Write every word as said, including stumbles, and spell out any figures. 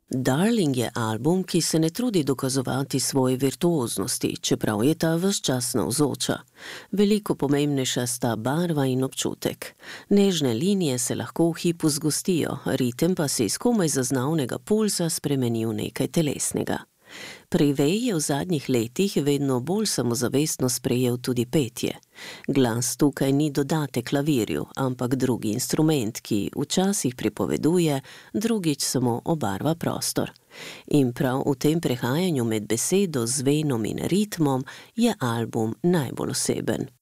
Darling je album, ki se ne trudi dokazovati svoje virtuoznosti, čeprav je ta ves čas navzoča. Veliko pomembnejša sta barva in občutek. Nežne linije se lahko v hipu zgostijo, ritem pa se iz komaj zaznavnega pulza spremeni v nekaj telesnega. Privej je v zadnjih letih vedno bolj samozavestno sprejel tudi petje. Glas tukaj ni dodatek klavirju, ampak drugi instrument, ki včasih pripoveduje, drugič samo obarva prostor. In prav v tem prehajanju med besedo, zvenom in ritmom je album najbolj oseben.